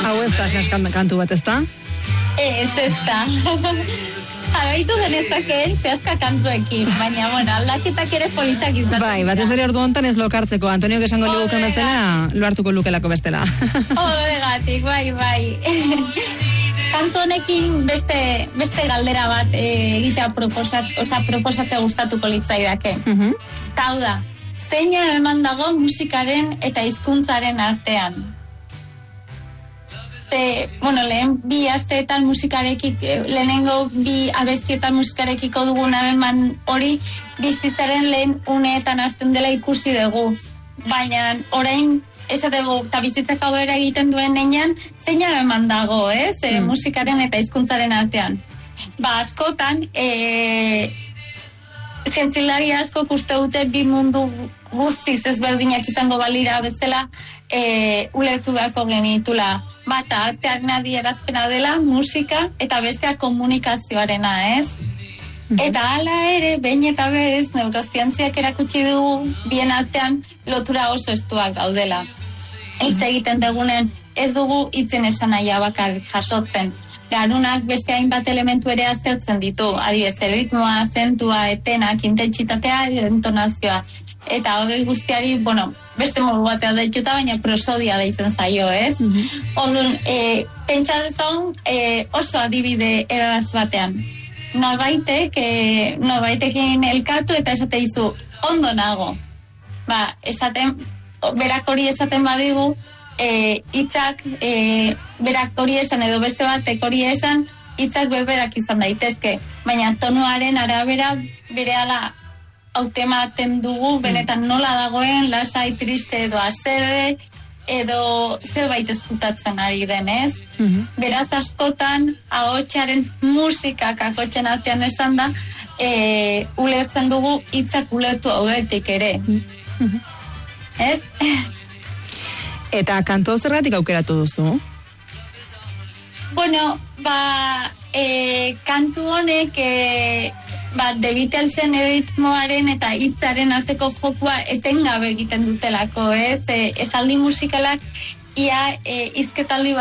Hau ez da saskan kantu bat, ez da? Ez da. Jarraitu genezakeen sehaska kantuekin, baina, bueno, aldaketak ere politak izaten. Bai, batez ere ordu hontan ez lokartzeko, Antonio esango liguken bestela, lo hartuko lukelako bestela. Horregatik, bai. Kantu honekin beste galdera bat egitea proposatzea gustatuko litzaidake. Hau da, zeina eman dago musikaren eta hizkuntzaren artean? Lehen bi asteetan lehenengo bi abestietan musikarekiko dugun eman hori bizitzaren lehen uneetan hasten dela ikusi dugu. Baina orain esatego eta bizitzak aurrera egiten duen nenean zeina eman dago, ez? Musikaren eta hizkuntzaren artean. Askotan, zientzilari asko uste dute bi mundu guztiz ezberdinak izango balira bezala ulertu beharko genitula. Bata artearen adierazpena dela musika eta bestea komunikazioarena, ez? Eta hala ere, behin eta bez, neurozientziak erakutsi dugu bien artean lotura oso estuak gaudela. Hitz egiten dugunen ez dugu hitzen esanahia bakar jasotzen. Garunak beste hainbat elementu ere aztertzen ditu. Adibidez, ritmoa, azentua, etenak, intentsitatea, entonazioa. Eta hori guztiari, beste modu batea deituta, baina prosodia deitzen zaio, ez? Orduan, pentsa dezon oso adibide erraz batean. Norbaitekin elkartu eta esate dizu, ondo nago. Berak hori esaten badigu, hitzak berak hori esan edo beste batek hori esan, hitzak berberak izan daitezke. Baina tonuaren arabera berehala hautematen dugu, benetan nola dagoen, lasai, triste edo haserre, edo zerbait ezkutatzen ari denez. Beraz askotan, ahotsaren musikak akotxen artean esan da, ulertzen dugu hitzak ulertu aurretik ere. Ez? Eta kantu zergatik aukeratu duzu? Kantu honek The Beatlesen ritmoaren eta hitzaren arteko jokua etengabe egiten dutelako, ez? Esaldi musikalak ia hizketaldi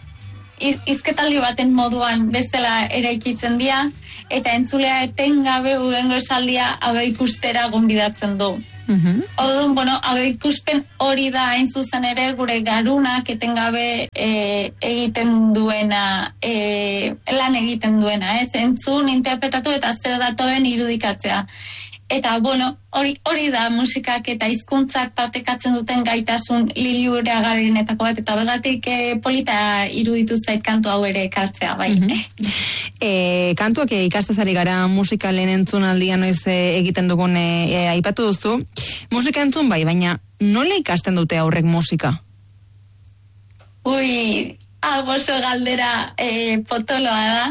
baten moduan bezala eraikitzen dira, eta entzulea etengabe hurrengo esaldia ikustera gonbidatzen du. Orduan, ikuspen hori da hain zuzen ere gure garunak etengabe egiten duena, lan egiten duena, ez? Entzun, interpretatu eta zer datoen irudikatzea. Eta, hori da musikak eta hizkuntzak partekatzen duten gaitasun liliuragarrienetako bat, eta begatik polita iruditu zait kantu hau ere ekartzea, bai. Kantuak ikastezari gara musikalen entzunaldian noiz egiten dugun aipatu duzu. Musika entzun bai, baina nola ikasten dute aurrek musika? Oso galdera potoloa da.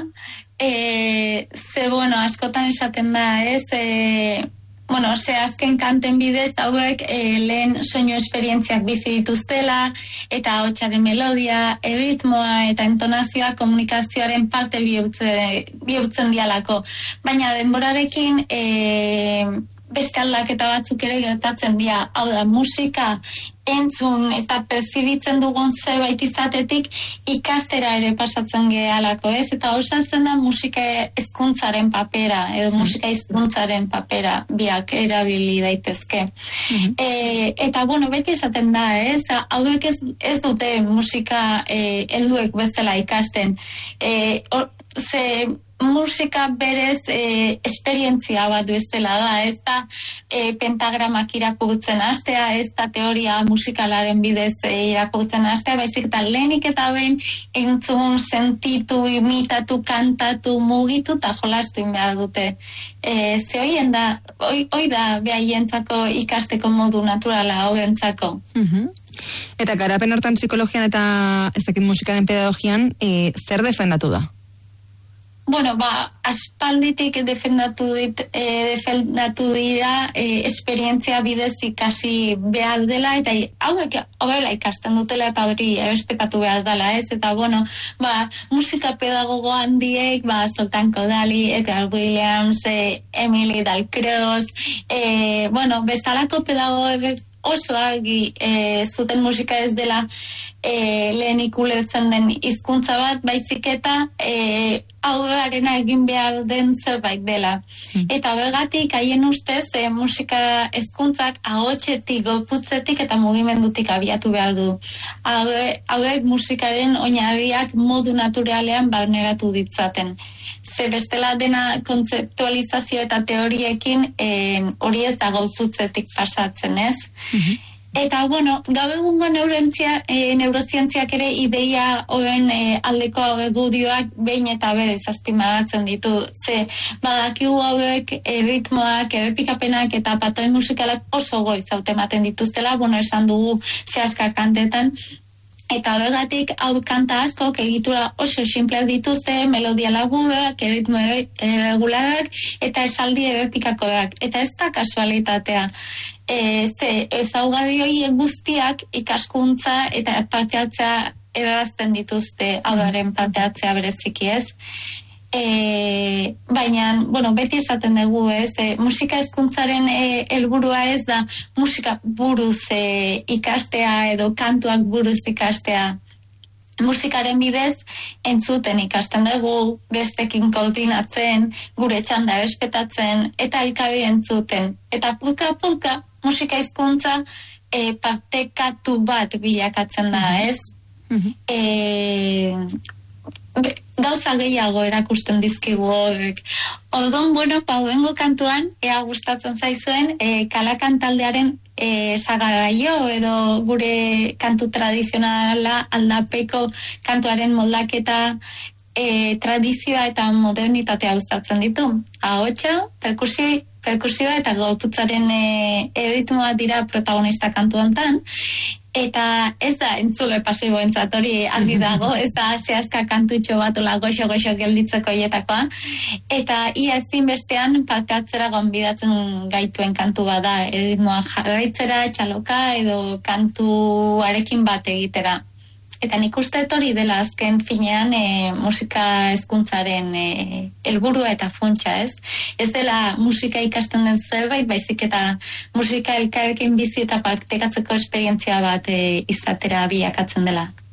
Askotan esaten da, ez? Azken kanten bidez hauek lehen soinu esperientziak bizi dituztela, eta ahotsaren melodia, erritmoa eta entonazioa komunikazioaren parte bihurtzen dialako. Baina denborarekin beste aldaketa batzuk ere gertatzen dira. Hau da, musika entzun eta perzibitzen dugun zerbait izatetik ikastera ere pasatzen gehalako, ez? Eta osatzen da musika hezkuntzaren papera edo musika hizkuntzaren papera biak erabili daitezke. Eta beti esaten da, ez? Hauek ez dute musika helduek bezala ikasten. Musika berez esperientzia bat bezala da, ez da pentagramak irakurtzen hastea, ez da teoria musikalaren bidez irakurtzen hastea, baizik eta lehenik eta behin entzun, sentitu, imitatu, kantatu, mugitu eta jolastu behar dute. Ze hoien da, hoi da behaientzako ikasteko modu naturala hoientzako. Eta garapen hortan psikologian eta ez dakit musikaren pedagogian zer defendatu da? Aspalditik defendatu dira esperientzia bidez ikasi behar dela, eta hauek horrela ikasten dutela eta hori errespetatu behar dela, ez? Eta, musika pedagogo handiek, Zoltan Kodaly, Edgar Williams, Emily Dalcroze, bezalako pedagogek oso argi zuten musika ez dela lehenik ulertzen den hizkuntza bat, baizik eta aurrarena egin behar den zerbait dela. Eta horregatik haien ustez musika hezkuntzak ahotsetik, gorputzetik eta mugimendutik abiatu behar du. Hauek musikaren oinarriak modu naturalean barneratu ditzaten. Ze bestela dena kontzeptualizazio eta teoriekin hori ez da gorputzetik pasatzen, ez? Eta, bueno, gaur egungo neurozientziak ere ideia horren aldeko argudioak behin eta berez azpimarratzen ditu. Ze, badakigu hauek ritmoak, errepikapenak eta patoi musikalak oso goiz hautematen dituztela, bueno, esan dugu zehazka kantetan. Eta horregatik hau kanta askok egitura oso simpleak dituzte, melodia lagurak, erritmo irregularak eta esaldi errepikakoak. Eta ez da kasualitatea. Ezaugarri horiek guztiak ikaskuntza eta parteatzea errazten dituzte, hauraren parteatzea bereziki, ez? Baina, bueno, beti esaten dugu, ez? Musika hezkuntzaren helburua ez da musika buruz ikastea edo kantuak buruz ikastea. Musikaren bidez entzuten ikasten dugu, bestekin koordinatzen, gure txanda errespetatzen eta elkarri entzuten. Eta pulka musika hizkuntza partekatu bat bilakatzen da, ez? Gauza gehiago erakusten dizkigu horrek. Orduan, bueno, pauengo kantuan, ea gustatzen zaizuen, Kalakan taldearen sagarraio edo gure kantu tradizionala aldapeko kantuaren moldaketa tradizioa eta modernitatea gustatzen ditu. Ahotsa, perkusioa eta gorputzaren erritmoa dira protagonista kantu hontan. Eta ez da entzule pasiboentzat hori argi dago, ez da zehazka kantutxo bat ola goxo gelditzeko hietakoa. Eta ia ezinbestean parte hartzera gonbidatzen gaituen kantu bada, erritmoa jarraitzera, txaloka edo kantuarekin bat egitera. Eta nik uste hori dela azken finean musika hezkuntzaren helburua eta funtsa, ez? Ez dela musika ikasten den zerbait, baizik eta musika elkarrekin bizi eta praktikatzeko esperientzia bat izatera bilakatzen dela.